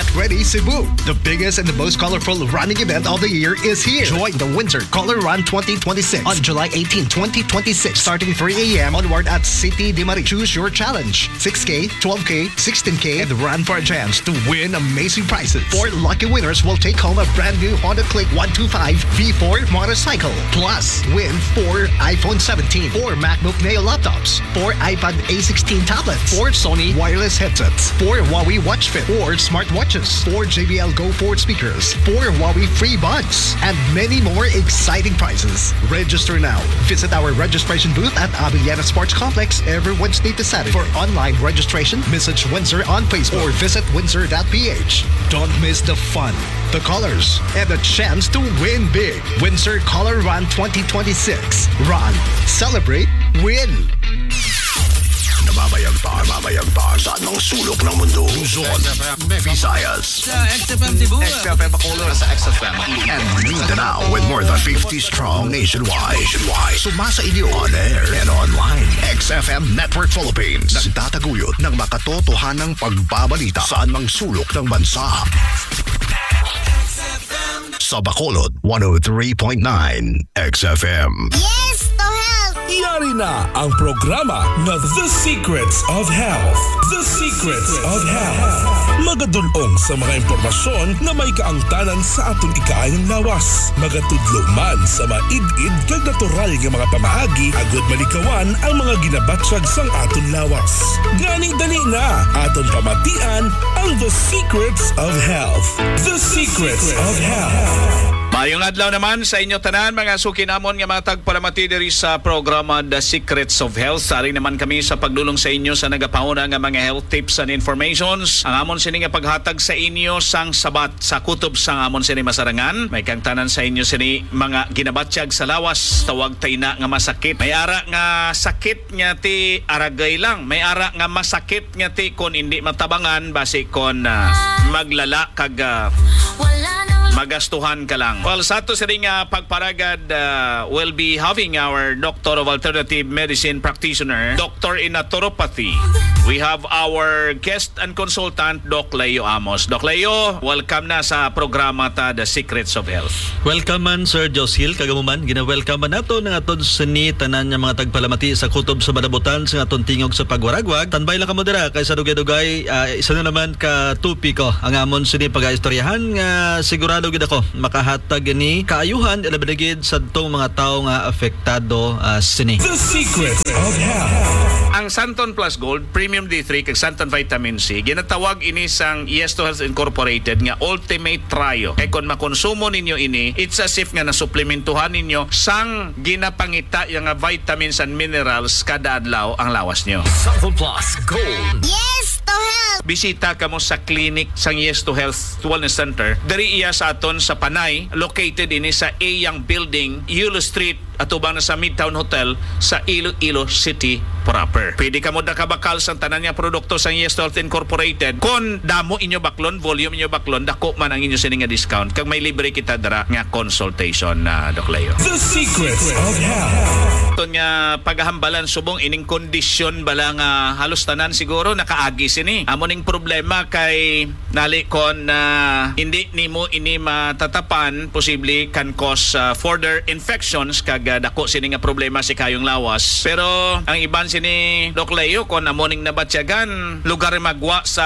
Get Ready Cebu. The biggest and the most colorful running event of the year is here. Join the Windsor Color Run 2026 on July 18, 2026, starting 3 a.m. onward at City de Marie. Choose your challenge: 6K, 12K, 16K, and run for a chance to win amazing prizes. 4 lucky winners will take home a brand new Honda Click 125 V4 motorcycle. Plus, win 4 iPhone 17, 4 MacBook Neo laptops, 4 iPad A16 tablets, 4 Sony wireless headsets, 4 Huawei Watch Fit, 4 smartwatches, 4 JBL Go 4 speakers, 4 Huawei free buds, and many more exciting prizes. Register now. Visit our registration booth at Abiliana Sports Complex every Wednesday to Saturday. For online registration, message Windsor on Facebook or visit windsor.ph. Don't miss the fun, the colors, and the chance to win big. Windsor Color Run 2026. Run, celebrate, win! Namamayagpag sa anong sulok ng mundo. Luzon, Visayas, Sa XFM Cebu. XFM Bacolod sa XFM. and Mindanao with more than 50 strong nationwide. Sumasa inyo on air and online. XFM Network Philippines. Nagtataguyod ng makatotohanang pagbabalita sa anumang sulok ng bansa. Sa Bacolod, 103.9 XFM. Yes to health! Yari na ang programa na The Secrets of Health. The Secrets of Health. Magadulong sa mga impormasyon na may kaangtanan sa atong ikaayang lawas. Magatudlo-man sa maid-id kag natural nga mga pamahagi agud malikawan ang mga ginabatsag sang aton lawas. Gani dali na aton pamatian ang The Secrets of Health. The Secrets of Health. Mayong adlaw naman sa inyo tanan mga sukinamon nga mga tagpalamati diri sa programa The Secrets of Health. Sari naman kami sa pagdulong sa inyo sa nagapauna nga mga health tips and informations. Ang amon sini nga paghatag sa inyo sang sabat sa kutob sang amon sini masarangan. May kang tanan sa inyo sini mga ginabatsyag sa lawas, tawag tay na nga masakit. May ara nga sakit nga ti aragay lang. May ara nga masakit nga ti kon hindi matabangan basi kon maglala kag magastuhan ka lang. Well, sa ato sa ring pagparagad, we'll be having our Doctor of Alternative Medicine practitioner, Doctor in Naturopathy. We have our guest and consultant, Doc Leo Amos. Doc Leo, welcome na sa programa ta The Secrets of Health. Welcome man Sir Josil, kagamuman gina-welcome man nato ng aton sini tanan nga mga tagpalamati sa kutob sa madabutan sa aton tingog sa pagwaragwag. Tanbay lang kamo dira kay sa dugay-dugay isa na naman ka tupiko ang amon sini pagaistoryahan nga sigurado gid ako makahatag ni kaayuhan ilabigid sa tong mga tawo nga apektado sini. The Secrets of Health. Ang Santon Plus Gold, Premium D3 kag Santon Vitamin C, ginatawag ini sang Yes to Health Incorporated nga Ultimate Trio. Kay kung makonsumo ninyo ini, it's as if nga nasuplementuhan ninyo sang ginapangita yung vitamins and minerals kada adlaw ang lawas nyo. Santon Plus Gold. Yes to health! Bisita kamo sa clinic sang Yes to Health Wellness Center. Dari iya sa aton sa Panay, located ini sa Eyang Building, Yulo Street, atubang na sa Midtown Hotel sa Iloilo City proper. Pwede ka mo nakabakal sa tanan nga produkto sa Yes Health Incorporated. Kung damo inyo baklon, volume inyo baklon, dako man ang inyo sini nga discount. Kag may libre kita dara nga consultation na Doc Leo. The Secrets of Health. Ito nga paghahambalan subong ining kondisyon bala nga halos tanan siguro nakaagi sini. Amoning problema kay nali kon hindi nimo ini matatapan, posible can cause further infections kag dako sini nga problema si kayong lawas. Pero ang iban sini Doc Leo kon amoning nabatsyagan lugar magwa sa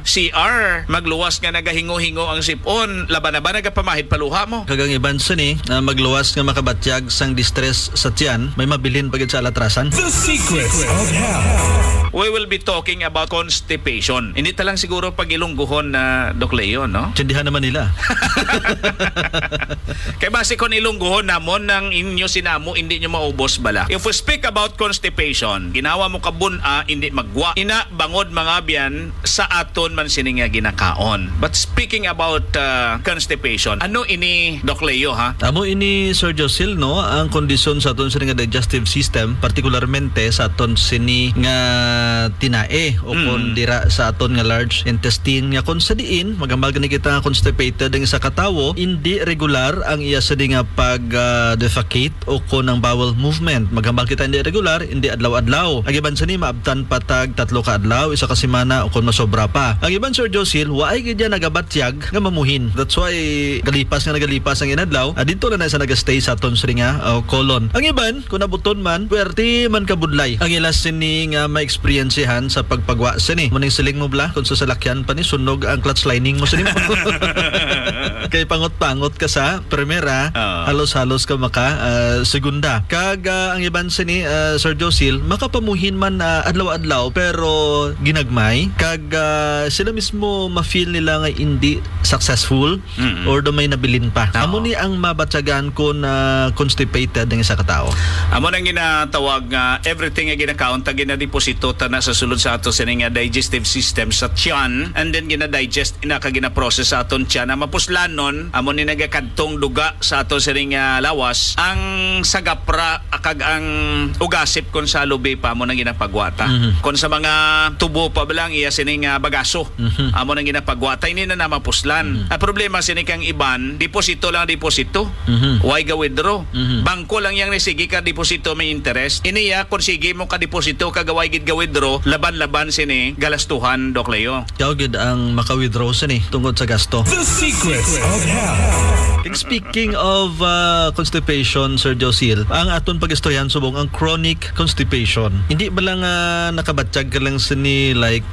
CR magluwas nga nagahingo-hingo ang sipon laban na ba nagapamahid paluha mo. Kagang iban sini magluwas nga makabatyag sang distress sa tiyan may mabilin pagid sa alatrasan. The Secrets of Health. We will be talking about constipation. Hindi talang siguro pag-ilungguhon na Doc Leo, no? Tindihan naman nila. Kaya base kung ilungguhon namon ng inyo sinamo, hindi nyo maubos bala. If we speak about constipation, ginawa mo kabuna, hindi magwa. Ina, bangod mga biyan, sa aton man sininga ginakaon. But speaking about constipation, ano ini Doc Leo, ha? Amo ini Sir Josil, no? Ang kondisyon sa aton sini nga digestive system, particularmente sa aton sini nga tinae o kung dira sa aton nga large intestine nga kung sa diin magambal gani kita nga constipated ang isa ka tawo hindi regular ang iya sa nga pag defecate o kung ang bowel movement magambal kita hindi regular hindi adlaw-adlaw adlaw. Ang iban sa ni maabtan patag 3 ka adlaw, 1 ka semana o kun masobra pa. Ang iban Sir Josil waay gid nagabatyag nga mamuhin. That's why nagalipas ang inadlaw. Dito na sa nagastay sa aton nga colon. Ang iban kun nabuton man puwerte man kabudlay. Ang ilas sini nga ma-experiencehan sa pagpagwa sini. Muning siling mo bla kun sa salakyan pa ni sunog ang clutch lining mo sini. Kay pangot-pangot ka sa primera, halos-halos ka maka segunda. Kag ang iban sini Sir Josil makapamuhin man adlaw-adlaw pero ginagmay kag sila mismo ma-feel nila nga hindi successful or do may nabilin pa. Amo ni ang mabatyagan ko na constipated ng isa ka tao. Amo nang ginatawag nga everything nga ginakount ginadeposito ta na sa sulod sa ato sining digestive system sa tiyan, and then gina-digest ina ka gina-process sa aton tiyan. Ang mapuslan nun amo ni nagakadtong duga sa ato sining lawas ang sagapra kag ang ugasip kon sa lubi pa amo nang ginapagwata. Kon sa mga tubo pa bilang iya sining bagaso amo nang ginapagwata ini na mapuslan. Ang problema sining kang iban deposito lang deposito. Why ga withdraw? Bangko lang yang nisigi ka deposito may interest. Iniya kung sige mo ka deposito kagaway gid ga withdraw laban-laban sini galastuhan Doc Leo. Yaw gid ang maka-withdraw sini tungod sa gasto. The Secrets of Health. Speaking of constipation, Sir Josil, ang aton pagistoryan subong ang chronic constipation. Hindi ba lang nakabatsyag ka lang sini like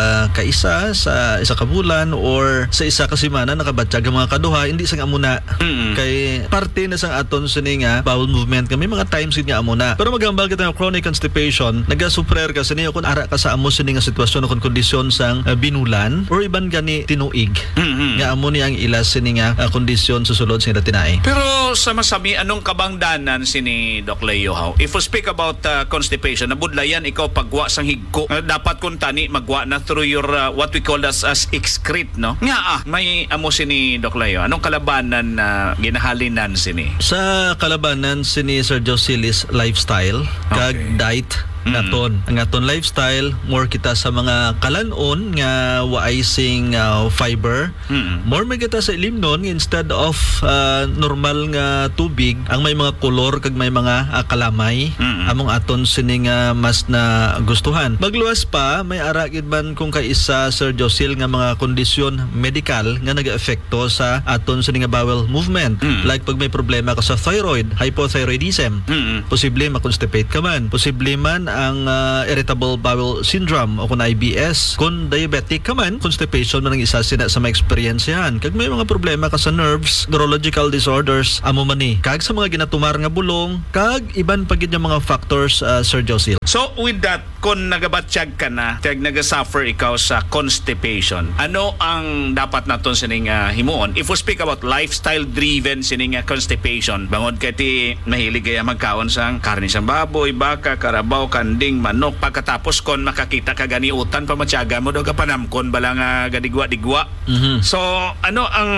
kaisa sa isa ka bulan or sa isa ka semana nakabatsyag ang mga kaduha, hindi sang amuna. Kay parte na sang aton sini nga bowel movement kami mga times nga amuna. Pero magambal kita ng chronic constipation, nagasuprer ka sini kung ara ka sa amo sini nga sitwasyon o kondisyon sang binulan or iban gani tinuig. Nga amo ni ang ilas sini nga kondisyon susulod sa tinai. Pero sa masabi anong kabangdanan sini Doc Leo how? If we speak about constipation, nabudlayan ikaw pagwa sang higko. Dapat kun tani magwa na through your what we call as excrete, no? Nga may amo sini Doc Leo. Anong kalabanan na ginahalinan sini? Sa kalabanan sini Sir Josil is lifestyle kag diet naton. Ang aton lifestyle more kita sa mga kalanon nga waay sing fiber. More may kita sa ilimnon instead of normal nga tubig ang may mga kolor kag may mga kalamay among aton sining mas na gustuhan. Magluwas pa may ara gid man kung kaisa Sir Josil nga mga kondisyon medical nga nagaepekto sa aton sining bowel movement. Like pag may problema ka sa thyroid, hypothyroidism, posible ma-constipate ka man. Posible man ang irritable bowel syndrome o kung IBS. Kung diabetic ka man, constipation man ang isa sina sa ma-experience yan. Kag may mga problema ka sa nerves, neurological disorders, amo man ni. Kag sa mga ginatumar nga bulong, kag iban pagid yung mga factors, Sir Josil. So with that, kung nagabatsyag ka na, kag nagasuffer ikaw sa constipation, ano ang dapat naton sining himuon? If we speak about lifestyle-driven sining constipation, bangod kay ti mahilig kaya magkaon sang karne sang baboy, baka, karabaw, kanding, manok, pagkatapos kon makakita ka ganiutan pamatyaga mo daw kapanamkon bala nga gadigwa-digwa. So ano ang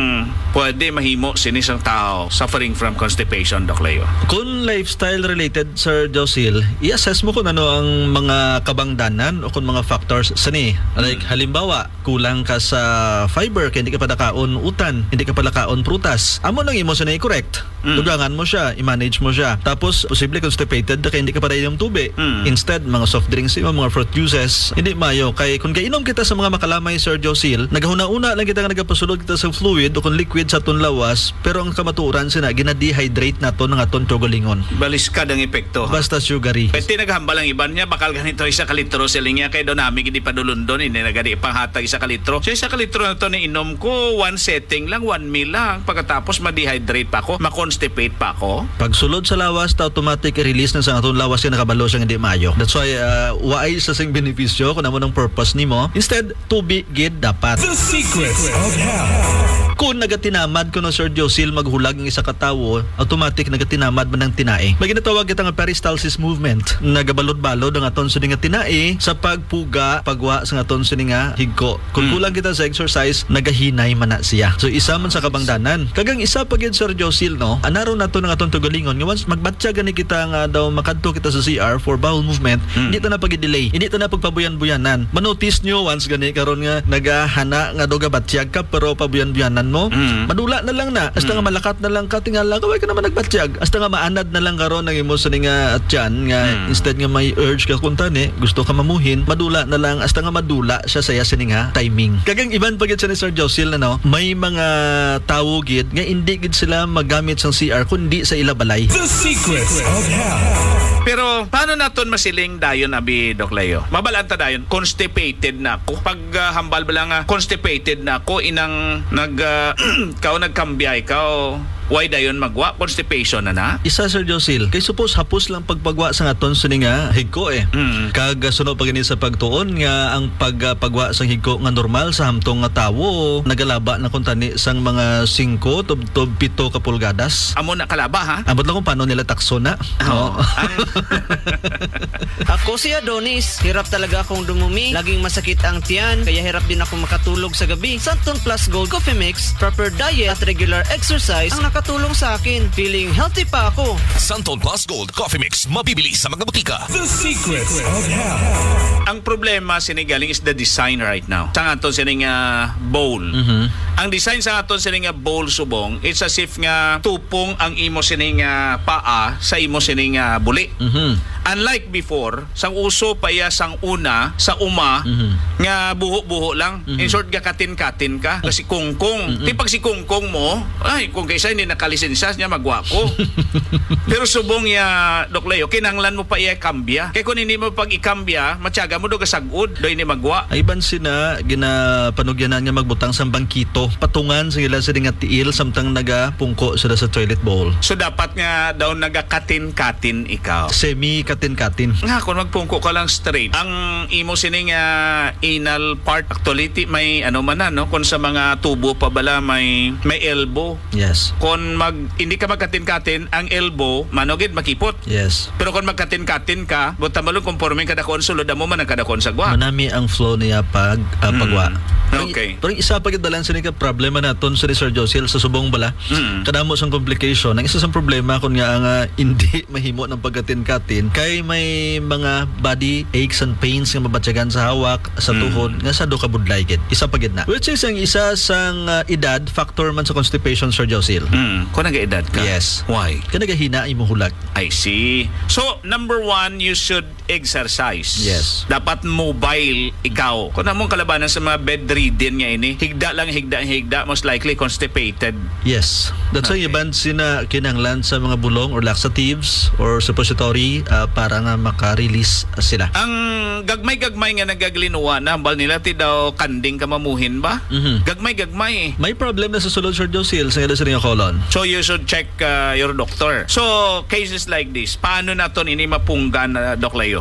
pwede mahimo sini sang tao suffering from constipation, Doc Leo? Kung lifestyle related, Sir Josil, i-assess mo kung ano ang mga kabangdanan o kung mga factors sani. Like halimbawa, kulang ka sa fiber kaya hindi ka pa nakaon utan, hindi ka pa nakaon prutas. Amo nang imo sani correct. Dugangan mo siya, i-manage mo siya. Tapos posible constipated kaya hindi ka pa dainom tubig. Instead, mga soft drinks, mga fruit juices, hindi mayo. Kay kung kainom kita sa mga makalamay, Sir Josil, naghuna-una lang kita nga nagapasulod kita sa fluid o kung liquid sa aton lawas, pero ang kamaturan sina gina-dehydrate nato ng aton tugalingon. Baliskad ang epekto. Basta sugary. Pwede naghambal ang iban niya, bakal ganito isa ka litro siling niya kay doon namin hindi pa dulundon, hindi nagadi panghatag isa ka litro. So isa ka litro na to na inom ko, one setting lang, 1 meal lang. Pagkatapos ma-dehydrate pa ako, ma-constipate pa ako. Pag sulod sa lawas, automatic release na sa aton lawas yung nakabalo siyang hindi mayo. That's why waay sa sing benepisyo kung naman ang purpose nimo. Instead, tubig gid dapat. The Secrets of Health. Kung nagatinamad ko na Sir Josil maghulag ng isa ka tawo, automatic nagatinamad man ng tinae. May ginatawag kita nga peristalsis movement. Nagabalod-balod ang aton sa nga tinae sa pagpuga, pagwa sa aton sa nga higko. Kung kulang kita sa exercise, nagahinay man na siya. So isa man sa kabangdanan. Kagang isa pa gid Sir Josil, no? Anaro nato ng aton tugalingon. Nga once magbatya gani kita nga daw makadto kita sa CR for bowel movement, hindi ta na pag-delay. Hindi ta na pagpabuyan-buyanan. Manotice nyo once gani karon nga nagahana nga daw gabatyag ka pero pabuyan-buyanan mo, madula na lang na. Hasta nga malakat na lang ka, tingala, kaway ka naman nagbatsyag. Hasta nga maanad na lang karon ng imo sa nga at yan, nga instead nga may urge ka kung tani, gusto ka mamuhin, madula na lang, hasta nga madula siya saya sining nga timing. Kagang iban pagit sa ni Sir Josil, ano, may mga tawo gid nga hindi gid sila magamit sa CR kundi sa ilabalay. The Secrets of Health. Pero paano naton masiling dayon abi Doc Leo? Mabalanta dayon, constipated na ako. Pag hambal ba lang constipated na ako inang kao nagkambiyay kao. Why dayon magwa? Constipation na? Isa Sir Josil, kay suppose hapos lang pagpagwa sa ngaton sa nga higko eh. Kag sunod pa gani sa pagtuon nga ang pagpagwa sa higko nga normal sa hamtong nga tawo nagalaba na kun tani sang mga 5 to 7 ka pulgadas. Amo na kalaba ha? Abot lang kung paano nila takso na. Oo. Ako si Adonis, hirap talaga akong dumumi. Laging masakit ang tiyan, kaya hirap din ako makatulog sa gabi. Santon Plus Gold Coffee Mix, proper diet at regular exercise ang nakatulong sa akin. Feeling healthy pa ako. Santon Plus Gold Coffee Mix, mabibili sa mga butika. The Secrets of Health. Ang problema sinigaling is the design right now. Sa aton sining bowl. Ang design sa aton sining bowl subong, it's as if nga tupong ang imo sining paa sa imo sining buli. Unlike before, sang uso pa iya sang una sa uma nga buho-buho lang. In short, katin-katin ka. Kasi kungkong. Di pag si kungkong mo, ay, kung kaysa hindi nakalisensya niya, magwako. Pero subong ya, Doc Leo, kinanglan mo pa iya kambya. Kaya kung hindi mo pag ikambya, matyaga mo do kasagod, do hindi magwa. Ay ban sina ginapanugyanan nga magbutang sa bangkito, patungan sa ila sa nga tiil samtang nagapungko sila sa toilet bowl. So dapat nga daw nagakatin-katin ikaw. Semi katin-katin. Nga, kung magpungko ka lang straight, ang imo sining anal part, actually, may ano man na, no? Kung sa mga tubo pa bala, may elbow. Yes. Kung hindi ka magkatin-katin, ang elbow, manogid, makipot. Yes. Pero kung magkatin-katin ka, buta malong conforming kada konsulo, damo man ang kada konsagwa. Manami ang flow niya pagwa. Okay. Pero isa pa gid dalan sa ni ka problema naton sa Sir Josil sa subong bala. Kadamo sang complication. Ang isa sang problema kun nga ang hindi mahimo ng pagkatin-katin kay may mga body aches and pains nga mabatyagan sa hawak, sa tuhod, nga sa do ka budlay gid. Isa pa gid na. Which is ang isa sang edad factor man sa constipation, Sir Josil. Kung nag-edad ka? Yes. Why? Kaya nagahina imong hulag. I see. So, number 1, you should exercise. Yes. Dapat mobile ikaw. Kung namong kalabanan sa mga bedridden nga ini, higda, most likely constipated. Yes. That's why iban sina kinanglan sa mga bulong or laxatives or suppository para nga maka-release sila. Ang gagmay nga nagaglinuwa na, hambal nila ti daw kanding ka mamuhin ba? Gagmay. May problem na sa sulod, Sir Josil, sa ila sa colon. So you should check your doctor. So cases like this, paano naton ini mapunggan, Doc Leo?